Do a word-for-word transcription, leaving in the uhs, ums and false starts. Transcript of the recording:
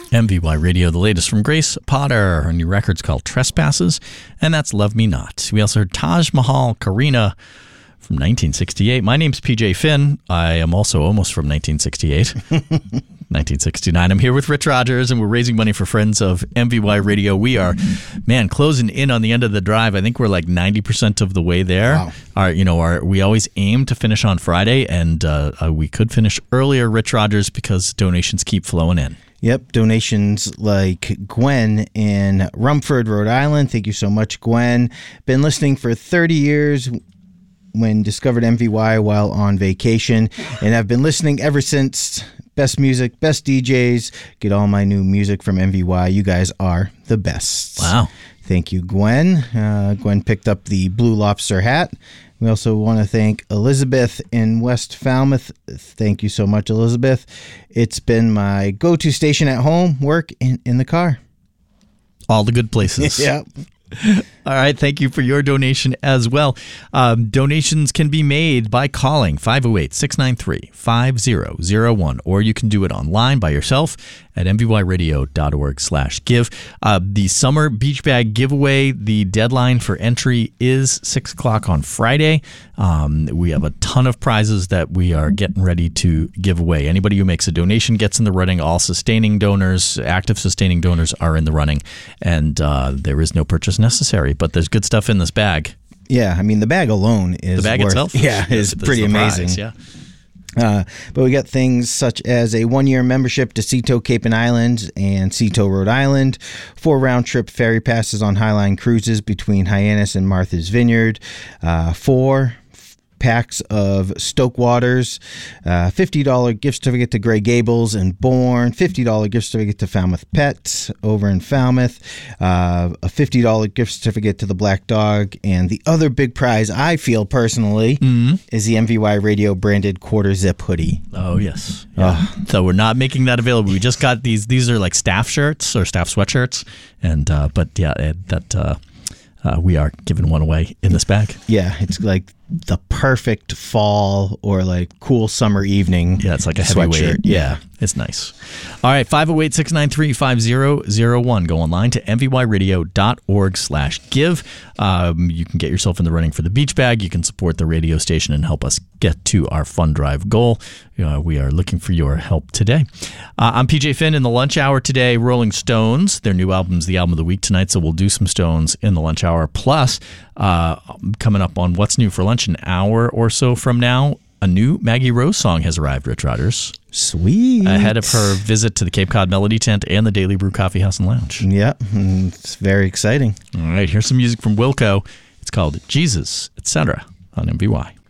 M V Y Radio, the latest from Grace Potter. Her new record's called Trespasses, and that's Love Me Not. We also heard Taj Mahal, Karina from nineteen sixty-eight. My name's P J Finn. I am also almost from nineteen sixty-eight. nineteen sixty-nine. I'm here with Rich Rogers, and we're raising money for Friends of M V Y Radio. We are, man, closing in on the end of the drive. I think we're like ninety percent of the way there. Wow. Our, you know, our, we always aim to finish on Friday, and uh, uh, we could finish earlier, Rich Rogers, because donations keep flowing in. Yep, donations like Gwen in Rumford, Rhode Island. Thank you so much, Gwen. Been listening for thirty years when discovered M V Y while on vacation, and I've been listening ever since. Best music, best D Js. Get all my new music from M V Y. You guys are the best. Wow. Thank you, Gwen. Uh, Gwen picked up the Blue Lobster hat. We also want to thank Elizabeth in West Falmouth. Thank you so much, Elizabeth. It's been my go-to station at home, work, and in the car. All the good places. Yeah. All right. Thank you for your donation as well. Um, donations can be made by calling five oh eight, six nine three, five oh oh one, or you can do it online by yourself at m v y radio dot org slash give. Uh, the summer beach bag giveaway, the deadline for entry is six o'clock on Friday. Um, we have a ton of prizes that we are getting ready to give away. Anybody who makes a donation gets in the running. All sustaining donors, active sustaining donors are in the running, and uh, there is no purchase necessary, but there's good stuff in this bag. Yeah, I mean, the bag alone is the bag worth, itself yeah, is pretty amazing. Prize, yeah. Uh, but we got things such as a one-year membership to Seto Cape and Islands and Seto, Rhode Island, four round-trip ferry passes on Highline cruises between Hyannis and Martha's Vineyard, uh, four packs of Stoke Waters, uh, fifty dollars gift certificate to Grey Gables and Bourne, fifty dollars gift certificate to Falmouth Pets over in Falmouth, uh, a fifty dollars gift certificate to the Black Dog, and the other big prize, I feel personally, mm-hmm. is the M V Y Radio branded quarter zip hoodie. Oh, yes. Yeah. Oh. So we're not making that available. We just got these. These are like staff shirts or staff sweatshirts. And uh, but yeah, that uh, uh, we are giving one away in this bag. Yeah, it's like the perfect fall or like cool summer evening. Yeah, it's like a heavyweight. Yeah, it's nice. All right, five oh eight, six nine three, five oh oh one. Go online to m v y radio dot org slash give. Um, you can get yourself in the running for the beach bag. You can support the radio station and help us get to our fund drive goal. Uh, we are looking for your help today. Uh, I'm P J Finn in the lunch hour today. Rolling Stones, their new album's the album of the week tonight, so we'll do some Stones in the lunch hour. Plus, uh, coming up on What's New for Lunch, an hour or so from now, a new Maggie Rose song has arrived, Rich Rogers. Sweet. Ahead of her visit to the Cape Cod Melody Tent and the Daily Brew Coffee House and Lounge. Yeah, it's very exciting. All right, here's some music from Wilco. It's called Jesus, et cetera on M V Y.